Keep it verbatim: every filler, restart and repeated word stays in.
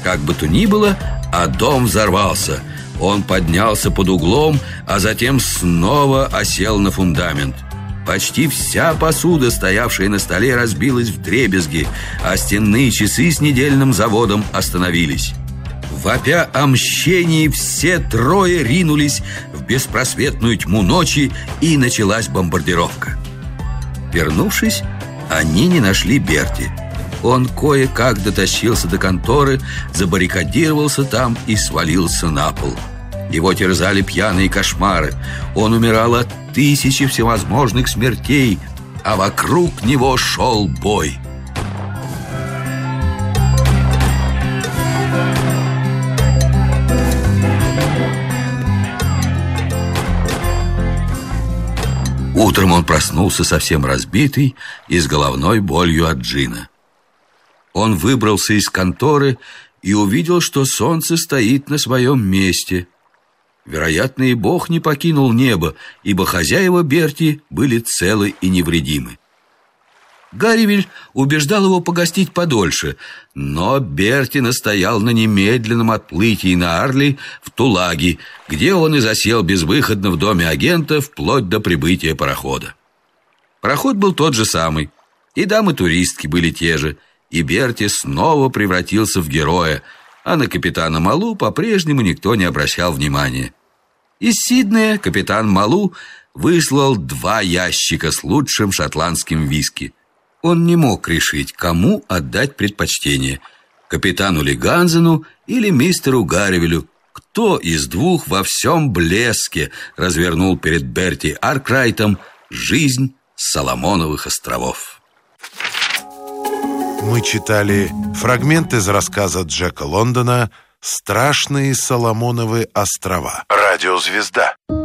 Как бы то ни было, а дом взорвался. Он поднялся под углом, а затем снова осел на фундамент. Почти вся посуда, стоявшая на столе, разбилась вдребезги, а стенные часы с недельным заводом остановились. Вопя о мщении, все трое ринулись в беспросветную тьму ночи, и началась бомбардировка. Вернувшись, они не нашли Берти. Он кое-как дотащился до конторы, забаррикадировался там и свалился на пол. Его терзали пьяные кошмары. Он умирал от тысячи всевозможных смертей, а вокруг него шел бой. Утром он проснулся совсем разбитый и с головной болью от джина. Он выбрался из конторы и увидел, что солнце стоит на своем месте. Вероятно, и Бог не покинул небо, ибо хозяева Берти были целы и невредимы. Гарривиль убеждал его погостить подольше, но Берти настоял на немедленном отплытии на Арли в Тулаги, где он и засел безвыходно в доме агента вплоть до прибытия парохода. Пароход был тот же самый, и дамы-туристки были те же, и Берти снова превратился в героя, а на капитана Малу по-прежнему никто не обращал внимания. Из Сиднея капитан Малу выслал два ящика с лучшим шотландским виски. Он не мог решить, кому отдать предпочтение: капитану Легансену или мистеру Гарривилю. Кто из двух во всем блеске развернул перед Берти Аркрайтом жизнь Соломоновых островов. Мы читали фрагмент из рассказа Джека Лондона «Страшные Соломоновы острова». Радиозвезда.